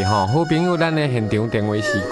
吼，好朋友，咱的现场电话是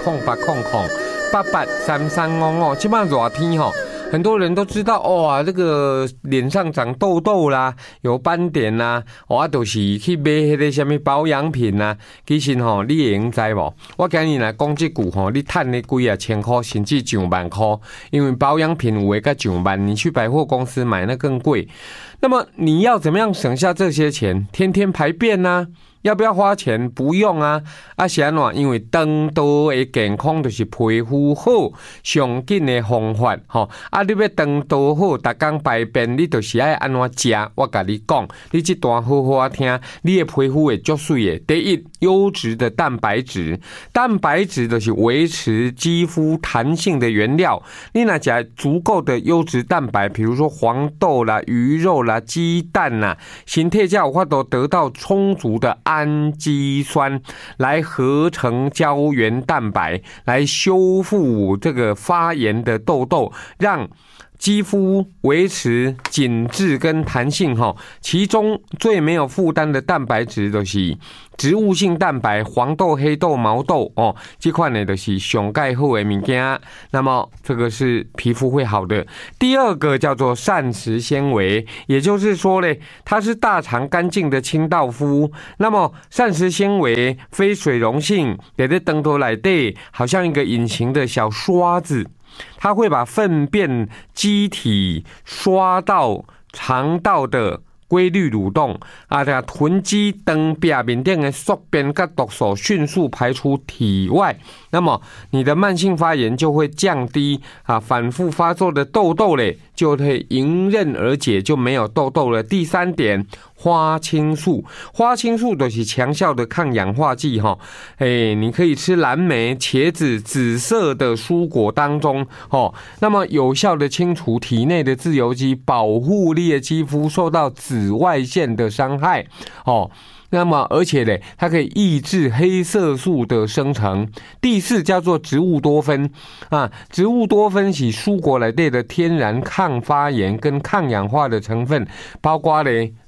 0800883355。即摆热天吼，很多人都知道哇，这个脸上长痘痘啦，有斑点啦，啊，都是去买迄个什么保养品啦。其实吼，你会用知无？我今日来讲这句吼，你赚的几啊千块，甚至上万块，因为保养品有的甲上万，你去百货公司买那更贵。那么你要怎么样省下这些钱？天天排便呢？要不要花钱？不用啊！是安怎？因为长痘的健康就是皮肤好上紧的方法吼。你要长痘好，逐工排便，你就是爱安怎食？我甲你讲，你这段好好听，你的皮肤会足水的。第一，优质的蛋白质，蛋白质就是维持肌肤弹性的原料。你若食足够的优质蛋白，比如说黄豆啦、鱼肉啦、鸡蛋啦，身体才有法度得到充足的氨基酸来合成胶原蛋白，来修复这个发炎的痘痘，让肌肤维持紧致跟弹性哈。其中最没有负担的蛋白质就是植物性蛋白，黄豆、黑豆、毛豆哦，这款呢就是上盖好的物件。那么这个是皮肤会好的。第二个叫做膳食纤维，也就是说呢，它是大肠干净的清道夫。那么膳食纤维非水溶性，在这长肚内底，好像一个隐形的小刷子，它会把粪便机体刷到肠道的规律蠕动囤积肠壁面顶的宿便跟毒素迅速排出体外，那么你的慢性发炎就会降低反复发作的痘痘嘞就会迎刃而解，就没有痘痘了。第三点，花青素，花青素都是强效的抗氧化剂哈。你可以吃蓝莓、茄子、紫色的蔬果当中那么有效的清除体内的自由基，保护你的肌肤受到紫外线的伤害那么而且呢，它可以抑制黑色素的生成。第四叫做植物多酚植物多酚是蔬果内底的天然抗发炎跟抗氧化的成分，包括呢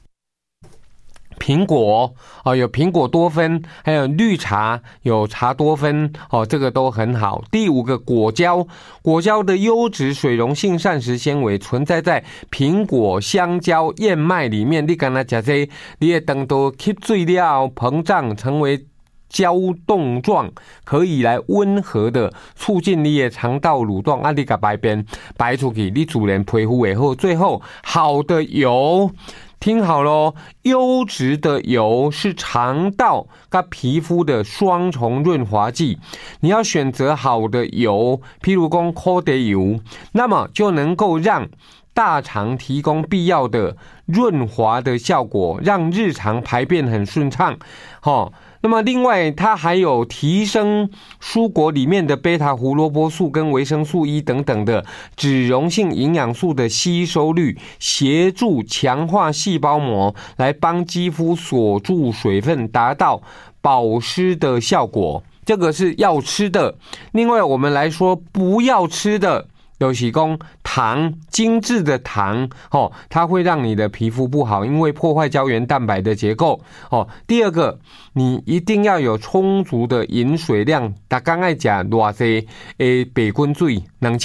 苹果有苹果多酚，还有绿茶有茶多酚这个都很好。第五个果胶，果胶的优质水溶性膳食纤维存在在苹果、香蕉、燕麦里面。你跟它吃这，你的肠道吸水了膨胀成为胶冻状，可以来温和的促进你的肠道蠕动你把排便排出去，你自然皮肤会好。最后，好的油，听好咯，优质的油是肠道跟皮肤的双重润滑剂。你要选择好的油，譬如说苦茶油，那么就能够让大肠提供必要的润滑的效果，让日常排便很顺畅那么另外它还有提升蔬果里面的贝塔胡萝卜素跟维生素 E 等等的脂溶性营养素的吸收率，协助强化细胞膜，来帮肌肤锁住水分，达到保湿的效果。这个是要吃的。另外我们来说不要吃的，就是说糖，精致的糖它会让你的皮肤不好，因为破坏胶原蛋白的结构第二个，你一定要有充足的饮水量，每天要吃多少的白滚水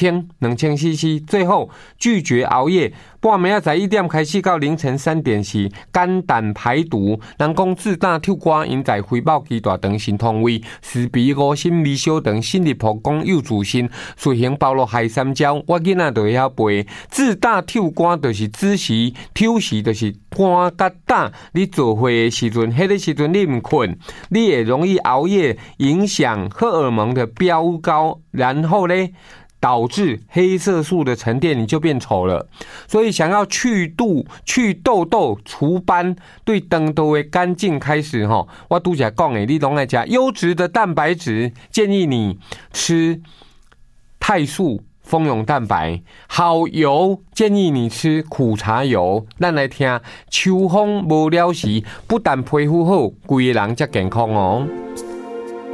，2000 cc。 最后拒绝熬夜，半暝仔1點開始到凌晨3點是肝膽排毒。人講自打抽瓜，因在肺部肌大腸心痛位，視鼻五心微小腸心力膀胱右主心，隨行暴露海三焦。我囡仔就會曉背，自打抽瓜就是子時，抽時就是肝甲膽。你做伙的時陣，迄個時陣你唔困，你也容易熬夜，影響荷爾蒙的飆高，然後呢导致黑色素的沉淀，你就变丑了。所以想要去痘痘、除斑，对肠道的干净开始我拄才讲的，你拢爱吃优质的蛋白质，建议你吃肽素、蜂蛹蛋白。好油，建议你吃苦茶油。咱来听秋风无了时，不但皮肤好，规个人才健康